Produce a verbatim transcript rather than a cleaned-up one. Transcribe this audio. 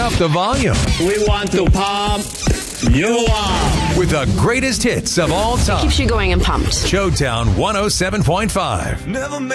up the volume. We want to pump you up with the greatest hits of all time. Keeps you going and pumped. Showtown one oh seven point five. Never